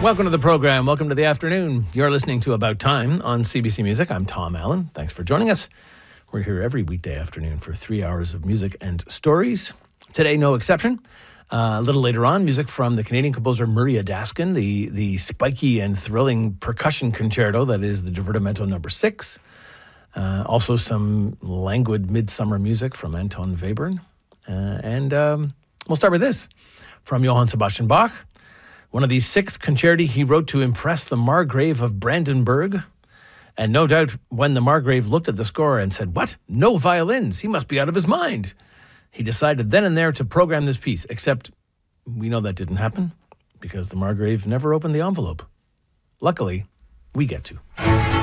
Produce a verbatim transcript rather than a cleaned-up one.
Welcome to the program. Welcome to the afternoon. You're listening to About Time on C B C Music. I'm Tom Allen. Thanks for joining us. We're here every weekday afternoon for three hours of music and stories. Today, no exception. Uh, a little later on, music from the Canadian composer Murray Adaskin, the, the spiky and thrilling percussion concerto that is the Divertimento number six. Uh, also some languid midsummer music from Anton Webern. Uh, and um, we'll start with this from Johann Sebastian Bach. One of these six concerti he wrote to impress the Margrave of Brandenburg. And no doubt when the Margrave looked at the score and said, "What? No violins? He must be out of his mind." He decided then and there to program this piece, except we know that didn't happen because the Margrave never opened the envelope. Luckily, we get to.